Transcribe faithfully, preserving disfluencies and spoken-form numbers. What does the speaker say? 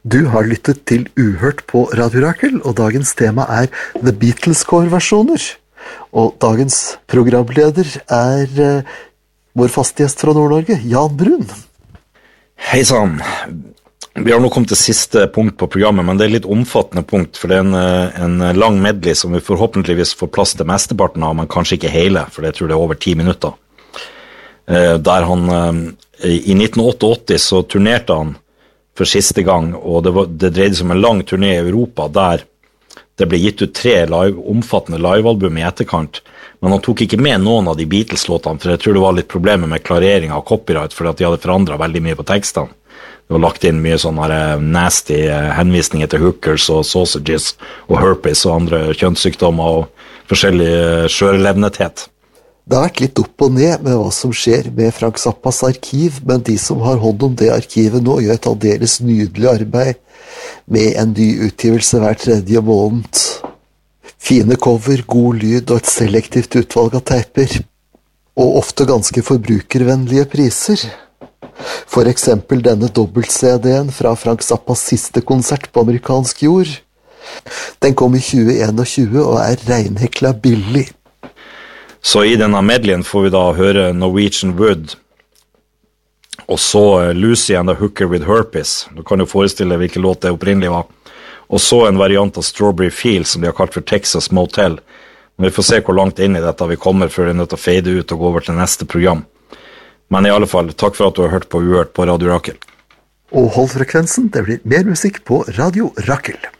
Du har lyttet til Uhørt på Radio Rakel, og dagens tema er The Beatles-cover-versjoner. Og dagens programleder er uh, vår faste gjest fra Nord-Norge, Jan Brun. Hei sann. Vi har nå kommet til siste punkt på programmet, men det er et litt omfattende punkt, for det er en, en lang medley som vi forhåpentligvis får plass til mesteparten av, men kanskje ikke hele, for jeg tror det er over ti minutter. Uh, der han, uh, i nitten åttiåtte så turnerte han for siste gang, og det, var, det dreide seg om en lang turné i Europa, der det ble gitt ut tre live, omfattende livealbum i etterkant, men han tok ikke med noen av de Beatles-låtene, for jeg tror det var litt problemer med klarering av copyright, fordi at de hadde forandret veldig mye på tekstene. Det var lagt inn mye sånne her nasty henvisninger til hookers og sausages og herpes og andre kjønnssykdommer og forskjellig skjørlevnethet. Det har vært litt opp og ned med hva som skjer med Frank Zappas arkiv, men de som har hånd om det arkivet nå gjør et aldeles nydelig arbeid med en ny utgivelse hver tredje måned. Fine cover, god lyd og et selektivt utvalg av teiper, og ofte ganske forbrukervennlige priser. For eksempel denne dobbelt-C D-en fra Frank Zappas siste konsert på amerikansk jord. Den kom i tjue tjueen og er reinhekla billig. Så i denne medleyen får vi da høre Norwegian Wood, og så Lucy and the Hooker with Herpes. Du kan jo forestille hvilken låt det opprinnelig var. Og så en variant av Strawberry Fields som de har kalt for Texas Motel. Men vi får se hvor langt inn i dette vi kommer før det er nødt til å fade ut og gå over til neste program. Men i alle fall, takk for at du har hørt på Uhørt på Radio Rakel. Og hold frekvensen, det blir mer musikk på Radio Rakel.